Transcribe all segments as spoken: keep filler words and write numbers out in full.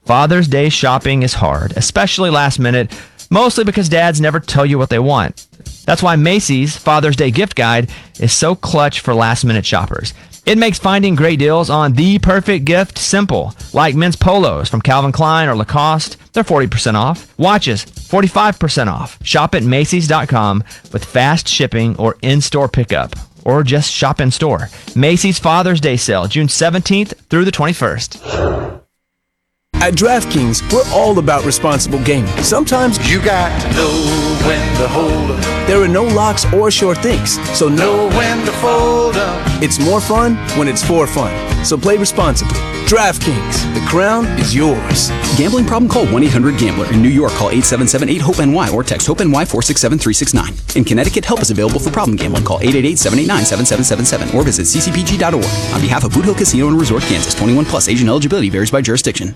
Father's Day shopping is hard, especially last minute, mostly because dads never tell you what they want. That's why Macy's Father's Day gift guide is so clutch for last minute shoppers. It makes finding great deals on the perfect gift simple, like men's polos from Calvin Klein or Lacoste. They're forty percent off. Watches, forty-five percent off. Shop at Macy's dot com with fast shipping or in-store pickup, or just shop in store. Macy's Father's Day sale, June seventeenth through the twenty-first. At DraftKings, we're all about responsible gaming. Sometimes you got to know when to hold up. There are no locks or sure things, so know when to fold up. It's more fun when it's for fun. So play responsibly. DraftKings, the crown is yours. Gambling problem? Call one eight hundred gambler. In New York, call eight seven seven eight hope N Y or text HOPE-NY four six seven three six nine. In Connecticut, help is available for problem gambling. Call eight eight eight seven eight nine seven seven seven seven or visit c c p g dot org. On behalf of Boot Hill Casino and Resort, Kansas, twenty-one plus, age and eligibility varies by jurisdiction.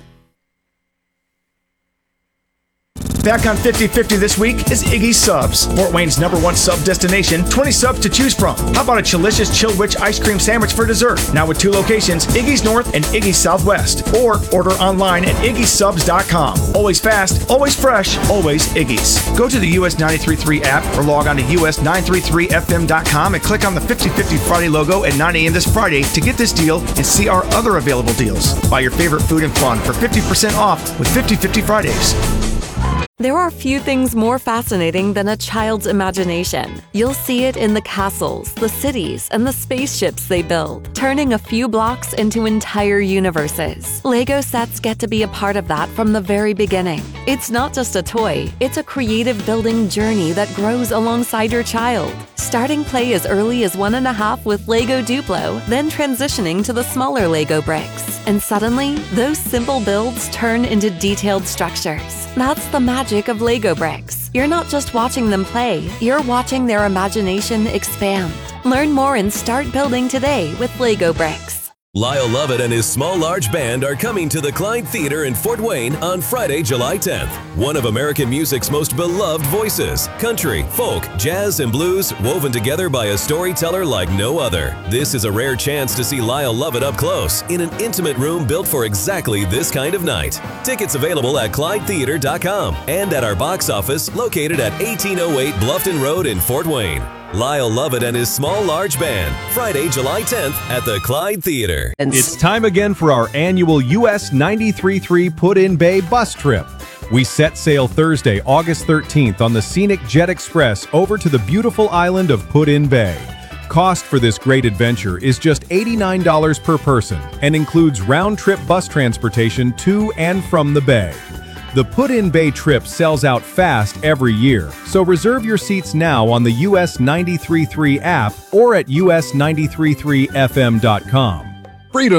Back on fifty fifty this week is Iggy's Subs, Fort Wayne's number one sub destination. twenty subs to choose from. How about a delicious Chillwich ice cream sandwich for dessert? Now with two locations, Iggy's North and Iggy's Southwest. Or order online at iggy subs dot com. Always fast, always fresh, always Iggy's. Go to the U S ninety-three point three app or log on to U S nine thirty-three F M dot com and click on the fifty fifty Friday logo at nine a.m. this Friday to get this deal and see our other available deals. Buy your favorite food and fun for fifty percent off with fifty fifty Fridays. There are few things more fascinating than a child's imagination. You'll see it in the castles, the cities, and the spaceships they build, turning a few blocks into entire universes. Lego sets get to be a part of that from the very beginning. It's not just a toy, it's a creative building journey that grows alongside your child. Starting play as early as one and a half with Lego Duplo, then transitioning to the smaller Lego bricks. And suddenly, those simple builds turn into detailed structures. That's the magic of Lego bricks. You're not just watching them play, you're watching their imagination expand. Learn more and start building today with Lego bricks. Lyle Lovett and his Small Large Band are coming to the Clyde Theater in Fort Wayne on Friday, July tenth. One of American music's most beloved voices, country, folk, jazz, and blues, woven together by a storyteller like no other. This is a rare chance to see Lyle Lovett up close in an intimate room built for exactly this kind of night. Tickets available at clyde theater dot com and at our box office located at eighteen oh eight Bluffton Road in Fort Wayne. Lyle Lovett and his Small Large Band, Friday, July tenth at the Clyde Theater. It's time again for our annual U S ninety-three point three Put-in Bay bus trip. We set sail Thursday, August thirteenth on the scenic Jet Express over to the beautiful island of Put-in Bay. Cost for this great adventure is just eighty-nine dollars per person and includes round-trip bus transportation to and from the bay. The Put-in Bay trip sells out fast every year, so reserve your seats now on the U S ninety-three point three app or at U S ninety-three point three F M dot com. Freedom